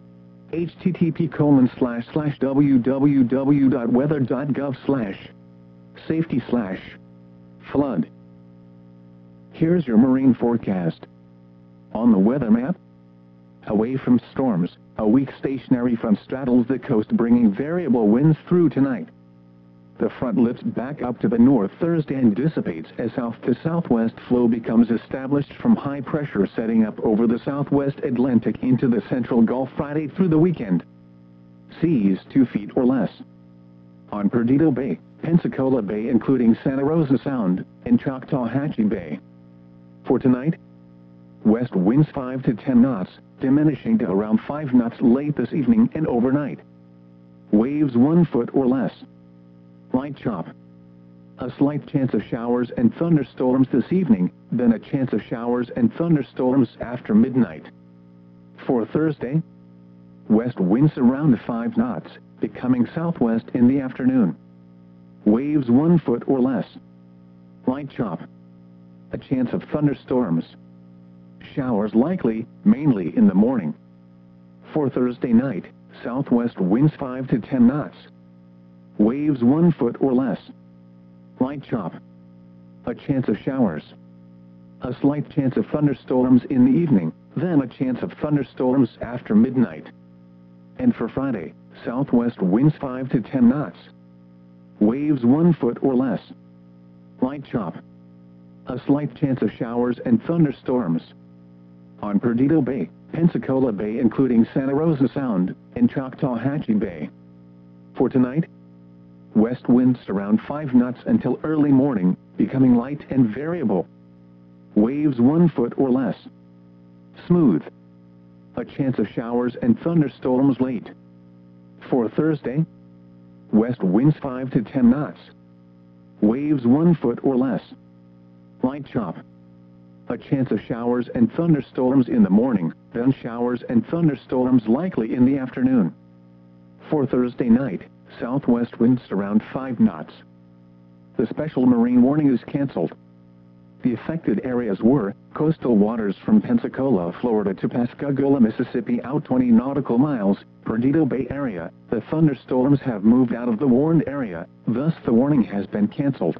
http://www.weather.gov/safety/flood. Here's your marine forecast. On the weather map: away from storms, a weak stationary front straddles the coast, bringing variable winds through tonight. The front lifts back up to the north Thursday and dissipates as south to southwest flow becomes established from high pressure setting up over the southwest Atlantic into the central Gulf Friday through the weekend. Seas 2 feet or less. On Perdido Bay, Pensacola Bay including Santa Rosa Sound, and Choctawhatchee Bay. For tonight: west winds 5 to 10 knots, diminishing to around 5 knots late this evening and overnight. Waves 1 foot or less. Light chop. A slight chance of showers and thunderstorms this evening, then a chance of showers and thunderstorms after midnight. For Thursday: west winds around 5 knots, becoming southwest in the afternoon. Waves 1 foot or less. Light chop. A chance of thunderstorms. Showers likely, mainly in the morning. For Thursday night: southwest winds 5 to 10 knots. Waves 1 foot or less. Light chop. A chance of showers. A slight chance of thunderstorms in the evening, then a chance of thunderstorms after midnight. And for Friday: southwest winds 5 to 10 knots. Waves 1 foot or less. Light chop. A slight chance of showers and thunderstorms. On Perdido Bay, Pensacola Bay including Santa Rosa Sound, and Choctawhatchee Bay. For tonight: west winds around 5 knots until early morning, becoming light and variable. Waves 1 foot or less. Smooth. A chance of showers and thunderstorms late. For Thursday: west winds 5 to 10 knots. Waves 1 foot or less. Light chop. A chance of showers and thunderstorms in the morning, then showers and thunderstorms likely in the afternoon. For Thursday night: southwest winds around 5 knots. The special marine warning is canceled. The affected areas were coastal waters from Pensacola, Florida to Pascagoula, Mississippi out 20 nautical miles, Perdido Bay area. The thunderstorms have moved out of the warned area, thus the warning has been canceled.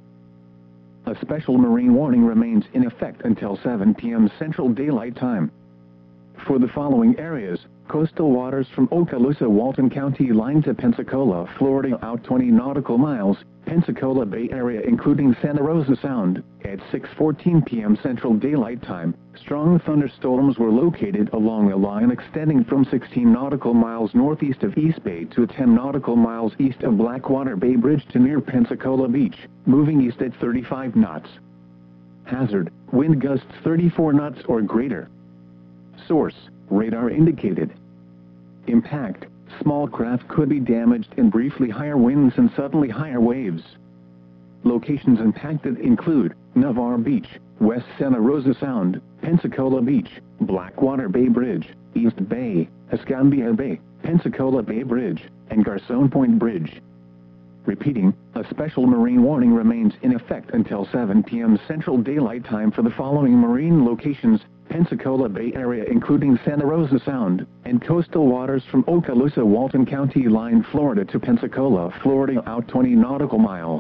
A special marine warning remains in effect until 7 p.m. Central Daylight Time. For the following areas: coastal waters from Okaloosa, Walton County line to Pensacola, Florida out 20 nautical miles, Pensacola Bay area including Santa Rosa Sound. At 6:14 p.m. Central Daylight Time, strong thunderstorms were located along a line extending from 16 nautical miles northeast of East Bay to 10 nautical miles east of Blackwater Bay Bridge to near Pensacola Beach, moving east at 35 knots. Hazard: wind gusts 34 knots or greater. Source: radar indicated. Impact: small craft could be damaged in briefly higher winds and suddenly higher waves. Locations impacted include Navarre Beach, West Santa Rosa Sound, Pensacola Beach, Blackwater Bay Bridge, East Bay, Escambia Bay, Pensacola Bay Bridge, and Garcon Point Bridge. Repeating, a special marine warning remains in effect until 7 p.m. Central Daylight Time for the following marine locations: Pensacola Bay area including Santa Rosa Sound, and coastal waters from Okaloosa, Walton County line, Florida to Pensacola, Florida out 20 nautical miles.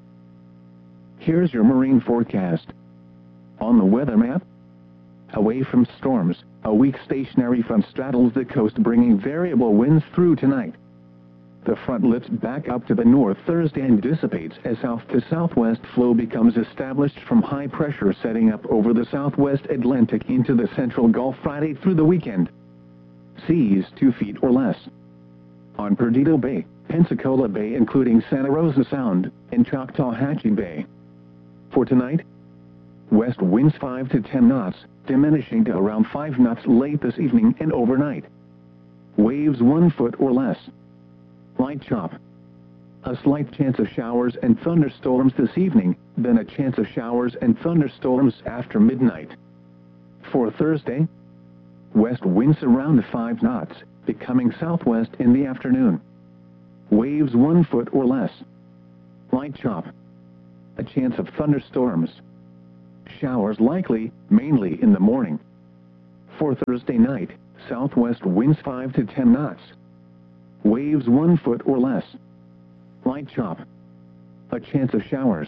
Here's your marine forecast. On the weather map: away from storms, a weak stationary front straddles the coast, bringing variable winds through tonight. The front lifts back up to the north Thursday and dissipates as south to southwest flow becomes established from high pressure setting up over the southwest Atlantic into the central Gulf Friday through the weekend. Seas 2 feet or less. On Perdido Bay, Pensacola Bay including Santa Rosa Sound, and Choctawhatchee Bay. For tonight: west winds 5 to 10 knots, diminishing to around 5 knots late this evening and overnight. Waves 1 foot or less. Light chop. A slight chance of showers and thunderstorms this evening, then a chance of showers and thunderstorms after midnight. For Thursday, west winds around 5 knots, becoming southwest in the afternoon. Waves 1 foot or less. Light chop. A chance of thunderstorms. Showers likely, mainly in the morning. For Thursday night, southwest winds 5 to 10 knots. Waves 1 foot or less. Light chop. A chance of showers.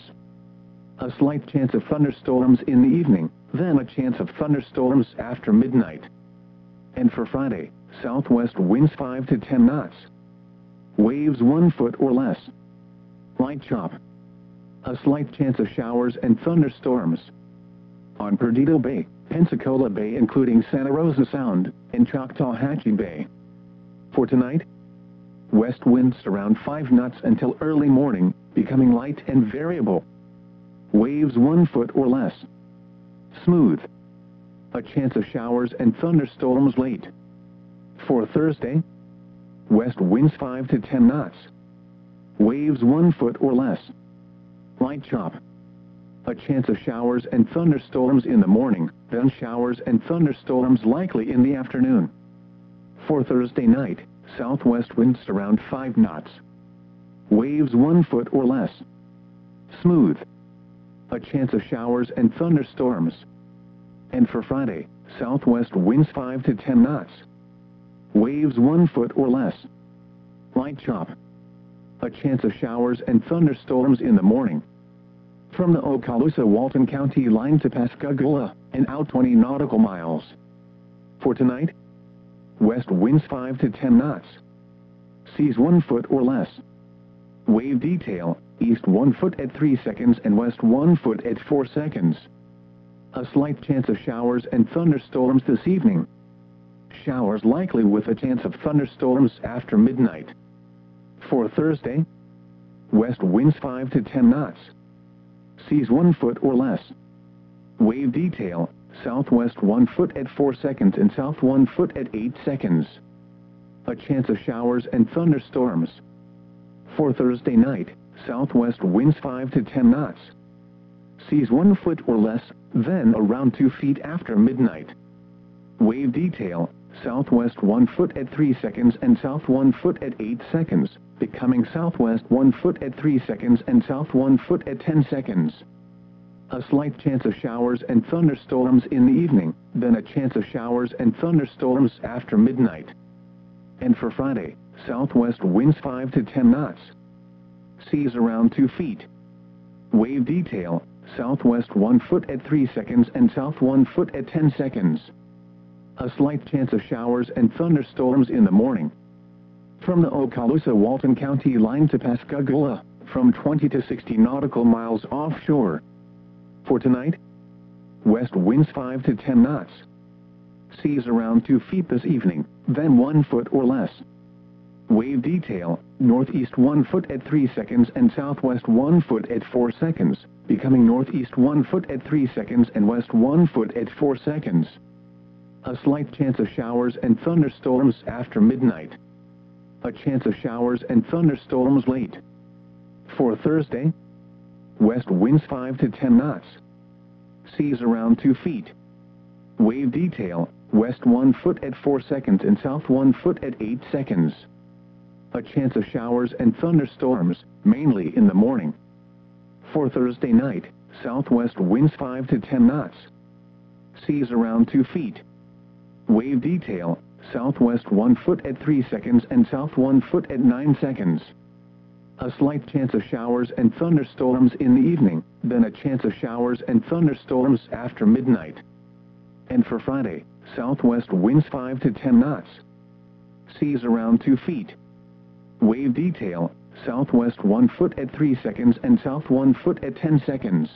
A slight chance of thunderstorms in the evening, then a chance of thunderstorms after midnight. And for Friday, southwest winds 5 to 10 knots. Waves 1 foot or less. Light chop. A slight chance of showers and thunderstorms. On Perdido Bay, Pensacola Bay including Santa Rosa Sound, and Choctawhatchee Bay. For tonight, west winds around 5 knots until early morning, becoming light and variable. Waves 1 foot or less. Smooth. A chance of showers and thunderstorms late. For Thursday, west winds 5 to 10 knots. Waves 1 foot or less. Light chop. A chance of showers and thunderstorms in the morning, then showers and thunderstorms likely in the afternoon. For Thursday night, southwest winds around 5 knots. Waves 1 foot or less. Smooth. A chance of showers and thunderstorms. And for Friday, southwest winds 5 to 10 knots. Waves 1 foot or less. Light chop. A chance of showers and thunderstorms in the morning. From the Okaloosa-Walton County line to Pascagoula, and out 20 nautical miles. For tonight, west winds 5 to 10 knots. Seas 1 foot or less. Wave detail, east 1 foot at 3 seconds and west 1 foot at 4 seconds. A slight chance of showers and thunderstorms this evening. Showers likely with a chance of thunderstorms after midnight. For Thursday, west winds 5 to 10 knots. Seas 1 foot or less. Wave detail, southwest 1 foot at 4 seconds and south 1 foot at 8 seconds. A chance of showers and thunderstorms. For Thursday night, southwest winds 5 to 10 knots. Seas 1 foot or less, then around 2 feet after midnight. Wave detail, southwest 1 foot at 3 seconds and south 1 foot at 8 seconds, becoming southwest 1 foot at 3 seconds and south 1 foot at 10 seconds. A slight chance of showers and thunderstorms in the evening, then a chance of showers and thunderstorms after midnight. And for Friday, southwest winds 5 to 10 knots. Seas around 2 feet. Wave detail, southwest 1 foot at 3 seconds and south 1 foot at 10 seconds. A slight chance of showers and thunderstorms in the morning. From the Okaloosa-Walton County line to Pascagoula, from 20 to 60 nautical miles offshore. For tonight, west winds 5 to 10 knots. Seas around 2 feet this evening, then 1 foot or less. Wave detail, northeast 1 foot at 3 seconds and southwest 1 foot at 4 seconds, becoming northeast 1 foot at 3 seconds and west 1 foot at 4 seconds. A slight chance of showers and thunderstorms after midnight. A chance of showers and thunderstorms late. For Thursday, west winds 5 to 10 knots. Seas around 2 feet. Wave detail, west 1 foot at 4 seconds and south 1 foot at 8 seconds. A chance of showers and thunderstorms, mainly in the morning. For Thursday night, southwest winds 5 to 10 knots. Seas around 2 feet. Wave detail, southwest 1 foot at 3 seconds and south 1 foot at 9 seconds. A slight chance of showers and thunderstorms in the evening, then a chance of showers and thunderstorms after midnight. And for Friday, southwest winds 5 to 10 knots. Seas around 2 feet. Wave detail, southwest 1 foot at 3 seconds and south 1 foot at 10 seconds.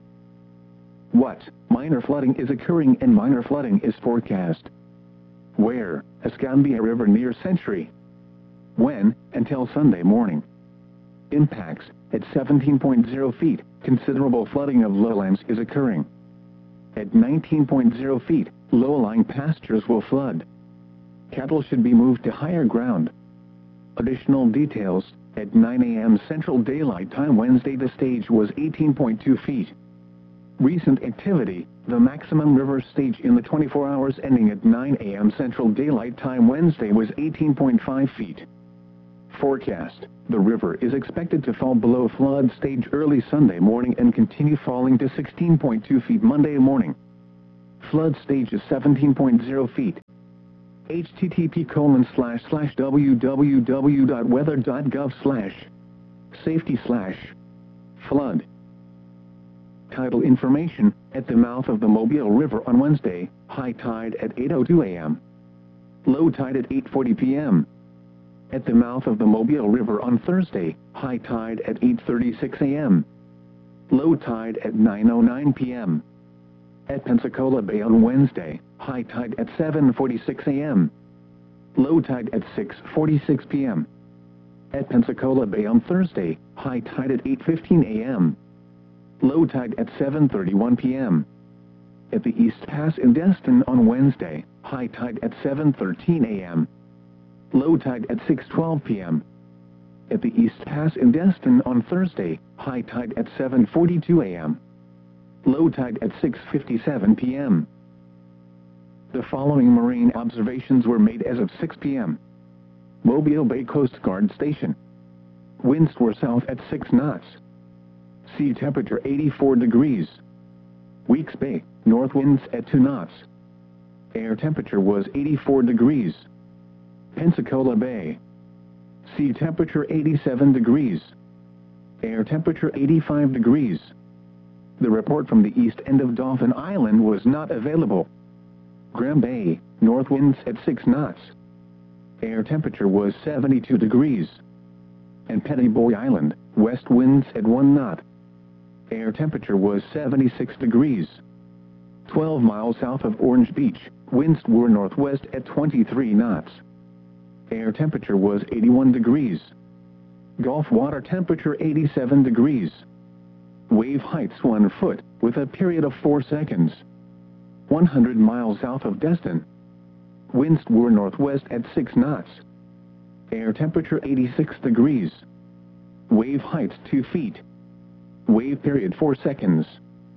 What minor flooding is occurring and minor flooding is forecast? Where? Escambia River near Century. When? Until Sunday morning. Impacts at 17.0 feet, considerable flooding of lowlands is occurring. At 19.0 feet, low-lying pastures will flood. Cattle should be moved to higher ground. Additional details, at 9 a.m. Central Daylight Time Wednesday the stage was 18.2 feet. Recent activity: the maximum river stage in the 24 hours ending at 9 a.m. Central Daylight Time Wednesday was 18.5 feet. Forecast: the river is expected to fall below flood stage early Sunday morning and continue falling to 16.2 feet Monday morning. Flood stage is 17.0 feet. http://www.weather.gov/safety/flood. Tidal information: at the mouth of the Mobile River on Wednesday, high tide at 8:02 a.m. Low tide at 8:40 p.m. At the mouth of the Mobile River on Thursday, high tide at 8:36 a.m. Low tide at 9:09 p.m. At Pensacola Bay on Wednesday, high tide at 7:46 a.m. Low tide at 6:46 p.m. At Pensacola Bay on Thursday, high tide at 8:15 a.m. Low tide at 7:31 p.m. At the East Pass in Destin on Wednesday, high tide at 7:13 a.m. Low tide at 6:12 p.m. At the East Pass in Destin on Thursday, high tide at 7:42 a.m. Low tide at 6:57 p.m. The following marine observations were made as of 6 p.m. Mobile Bay Coast Guard Station. Winds were south at 6 knots. Sea temperature 84 degrees. Weeks Bay, north winds at 2 knots. Air temperature was 84 degrees. Pensacola Bay. Sea temperature 87 degrees. Air temperature 85 degrees. The report from the east end of Dauphin Island was not available. Graham Bay, north winds at 6 knots. Air temperature was 72 degrees. And Petty Boy Island, west winds at 1 knot. Air temperature was 76 degrees. 12 miles south of Orange Beach, winds were northwest at 23 knots. Air temperature was 81 degrees. Gulf water temperature 87 degrees. Wave heights 1 foot, with a period of 4 seconds. 100 miles south of Destin. Winds were northwest at 6 knots. Air temperature 86 degrees. Wave heights 2 feet. Wave period 4 seconds.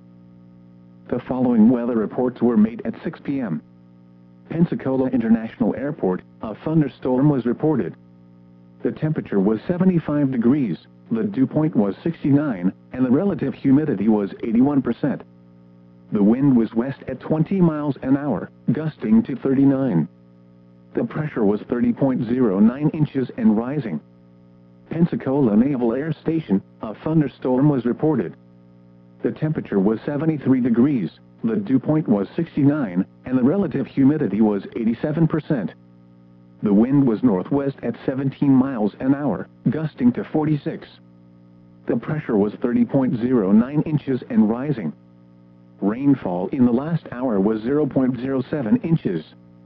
The following weather reports were made at 6 p.m. Pensacola International Airport, a thunderstorm was reported. The temperature was 75 degrees, the dew point was 69, and the relative humidity was 81%. The wind was west at 20 miles an hour, gusting to 39. The pressure was 30.09 inches and rising. Pensacola Naval Air Station, a thunderstorm was reported. The temperature was 73 degrees, the dew point was 69, and the relative humidity was 87%. The wind was northwest at 17 miles an hour, gusting to 46. The pressure was 30.09 inches and rising. Rainfall in the last hour was 0.07 inches.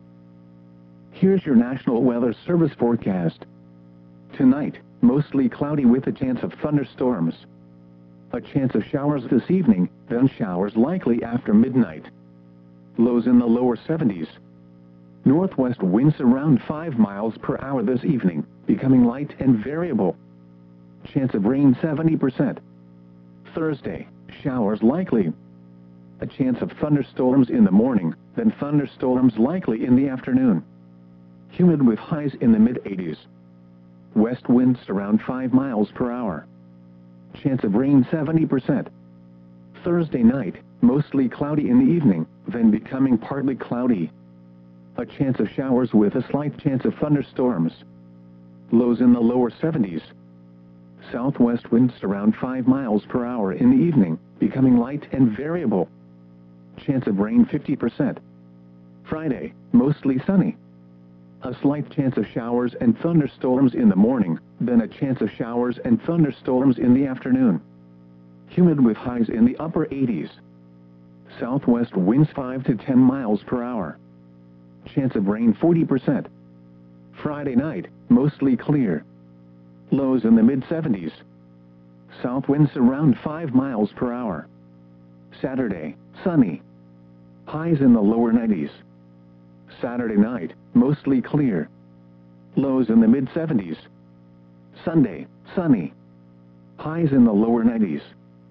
Here's your National Weather Service forecast. Tonight, mostly cloudy with a chance of thunderstorms. A chance of showers this evening, then showers likely after midnight. Lows in the lower 70s. Northwest winds around 5 miles per hour this evening, becoming light and variable. Chance of rain 70%. Thursday, showers likely. A chance of thunderstorms in the morning, then thunderstorms likely in the afternoon. Humid with highs in the mid-80s. West winds around 5 miles per hour. Chance of rain 70%. Thursday night, mostly cloudy in the evening, then becoming partly cloudy. A chance of showers with a slight chance of thunderstorms. Lows in the lower 70s. Southwest winds around 5 miles per hour in the evening, becoming light and variable. Chance of rain 50%. Friday, mostly sunny. A slight chance of showers and thunderstorms in the morning, then a chance of showers and thunderstorms in the afternoon. Humid with highs in the upper 80s. Southwest winds 5 to 10 miles per hour. Chance of rain 40%. Friday night, mostly clear. Lows in the mid-70s. South winds around 5 miles per hour. Saturday, sunny. Highs in the lower 90s. Saturday night, mostly clear. Lows in the mid-70s. Sunday, sunny. Highs in the lower 90s.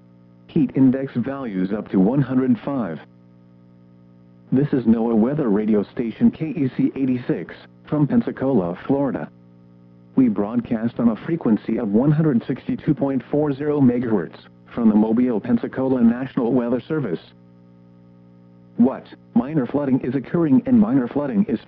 Heat index values up to 105. This is NOAA weather radio station KEC 86 from Pensacola, Florida. We broadcast on a frequency of 162.40 MHz from the Mobile, Pensacola National Weather Service. What? Minor flooding is occurring, and minor flooding is